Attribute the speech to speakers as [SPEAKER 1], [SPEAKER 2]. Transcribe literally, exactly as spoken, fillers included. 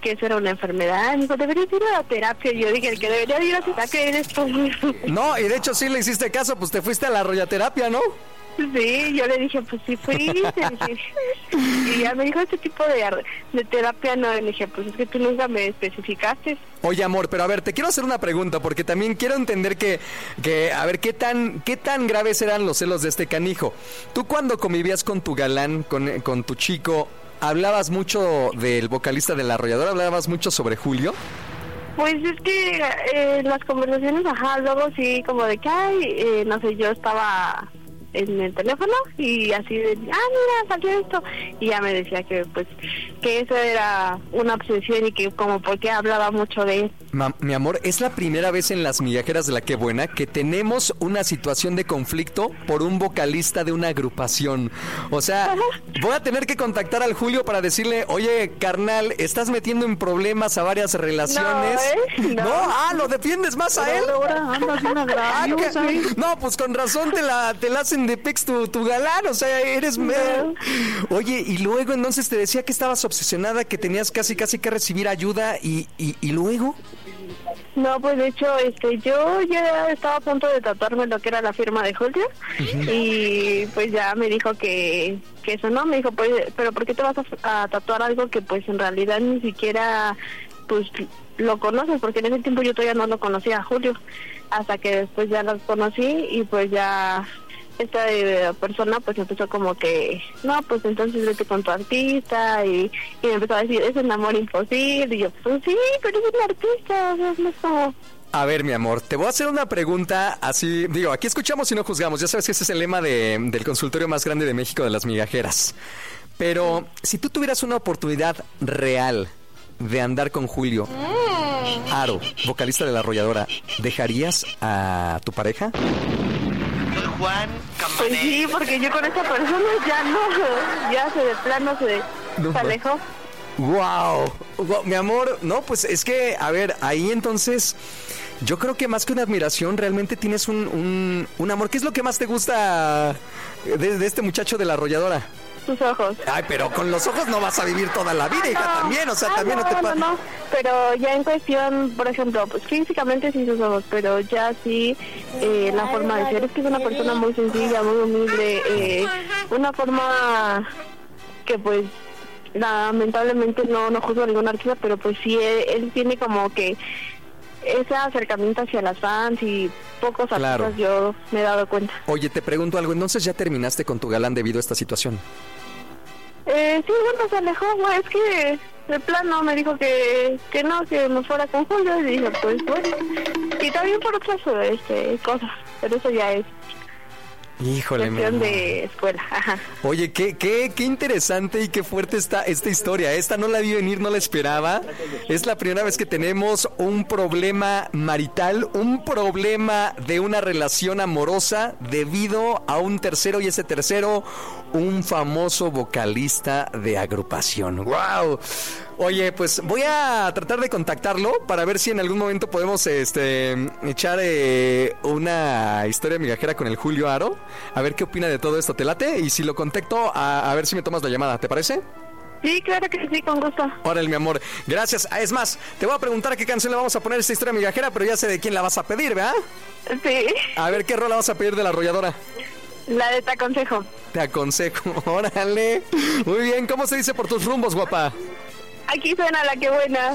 [SPEAKER 1] que eso era una enfermedad. Me dijo, deberías ir a la terapia. Y yo dije, el que debería ir a terapia eres tú.
[SPEAKER 2] No, y de hecho sí le hiciste caso, pues te fuiste a la rollaterapia, ¿no?
[SPEAKER 1] Sí, yo le dije, pues sí fui. Y ya me dijo, este tipo de, de terapia no. Y le dije, pues es que tú nunca me especificaste.
[SPEAKER 2] Oye, amor, pero a ver, te quiero hacer una pregunta, porque también quiero entender que, que a ver, ¿qué tan qué tan graves eran los celos de este canijo? Tú cuando convivías con tu galán, con, con tu chico, ¿hablabas mucho del vocalista de La Arrolladora? ¿Hablabas mucho sobre Julio?
[SPEAKER 1] Pues es que eh, las conversaciones, ajá, luego sí, como de que, ay, eh, no sé, yo estaba en el teléfono y así de, ah, mira, salió esto, y ya me decía que pues que eso era una obsesión y que como porque hablaba mucho de él.
[SPEAKER 2] Ma, mi amor, es la primera vez en Las Migajeras de La Qué Buena que tenemos una situación de conflicto por un vocalista de una agrupación. O sea, voy a tener que contactar al Julio para decirle, oye, carnal, estás metiendo en problemas a varias relaciones.
[SPEAKER 1] No, ¿eh? No.
[SPEAKER 2] ¿No? Ah, ¿lo defiendes más a él?
[SPEAKER 3] Ahora andas bien agradiosa.
[SPEAKER 2] No, pues con razón te la, te la hacen de pex tu, tu galán, o sea, eres...
[SPEAKER 1] No.
[SPEAKER 2] Oye, y luego entonces te decía que estabas obsesionada, que tenías casi casi que recibir ayuda, y, y, y luego...
[SPEAKER 1] No, pues de hecho, este, yo ya estaba a punto de tatuarme lo que era la firma de Julio, uh-huh. Y pues ya me dijo que, que eso no, me dijo, pues, pero ¿por qué te vas a, a tatuar algo que pues en realidad ni siquiera, pues, lo conoces? Porque en ese tiempo yo todavía no lo conocía a Julio, hasta que después ya lo conocí y pues ya... esta eh, persona pues empezó como que, no, pues entonces vete con tu artista, y, y me empezó a decir, es un amor imposible, y yo, pues sí, pero es un artista, o sea, no es como...
[SPEAKER 2] A ver, mi amor, te voy a hacer una pregunta así, digo, aquí escuchamos y no juzgamos, ya sabes que ese es el lema de, del consultorio más grande de México de Las Migajeras, pero si tú tuvieras una oportunidad real de andar con Julio Aro, vocalista de La Arrolladora, ¿dejarías a tu pareja?
[SPEAKER 4] Juan
[SPEAKER 1] Pues sí, porque yo con esa persona ya no, ya se de plano se, no, se alejó.
[SPEAKER 2] Wow, wow, mi amor, no, pues es que, a ver, ahí entonces, yo creo que más que una admiración, realmente tienes un, un, un amor. ¿Qué es lo que más te gusta de, de este muchacho de La Arrolladora?
[SPEAKER 1] Tus ojos.
[SPEAKER 2] Ay, pero con los ojos no vas a vivir toda la vida,
[SPEAKER 1] ah,
[SPEAKER 2] hija,
[SPEAKER 1] no.
[SPEAKER 2] también, o sea,
[SPEAKER 1] ah,
[SPEAKER 2] también
[SPEAKER 1] no,
[SPEAKER 2] no te
[SPEAKER 1] pasa. No, no, pero ya en cuestión, por ejemplo, pues físicamente sí sus ojos, pero ya sí eh, la forma de ser, es que es una persona muy sencilla, muy humilde, eh, una forma que pues lamentablemente no, no juzgo a ningún artista, pero pues sí, él, él tiene como que ese acercamiento hacia las fans y pocos
[SPEAKER 2] claro.
[SPEAKER 1] artistas yo me he dado cuenta.
[SPEAKER 2] Oye, te pregunto algo, entonces ya terminaste con tu galán debido a esta situación.
[SPEAKER 1] Eh, sí, bueno, se alejó, güey, es que de plano me dijo que, que no, que no fuera con Julio, y dije, pues bueno, y también por otras este, cosas, pero eso ya es
[SPEAKER 2] Híjole,
[SPEAKER 1] cuestión de escuela. Ajá.
[SPEAKER 2] Oye, qué, qué, qué interesante y qué fuerte está esta historia. Esta no la vi venir, no la esperaba. Es la primera vez que tenemos un problema marital, un problema de una relación amorosa debido a un tercero, y ese tercero, un famoso vocalista de agrupación. ¡Wow! Oye, pues voy a tratar de contactarlo para ver si en algún momento podemos este echar eh, una historia migajera con el Julio Aro. A ver qué opina de todo esto. ¿Te late? Y si lo contacto, a, a ver si me tomas la llamada. ¿Te parece?
[SPEAKER 1] Sí, claro que sí, con gusto.
[SPEAKER 2] Órale, mi amor. Gracias. Ah, es más, te voy a preguntar a qué canción le vamos a poner esta historia migajera, pero ya sé de quién la vas a pedir, ¿verdad?
[SPEAKER 1] Sí.
[SPEAKER 2] A ver, ¿qué rola vas a pedir de La Arrolladora?
[SPEAKER 1] La de Te Aconsejo.
[SPEAKER 2] Te Aconsejo. Órale. Muy bien. ¿Cómo se dice por tus rumbos, guapa?
[SPEAKER 1] Aquí suena La Qué Buena.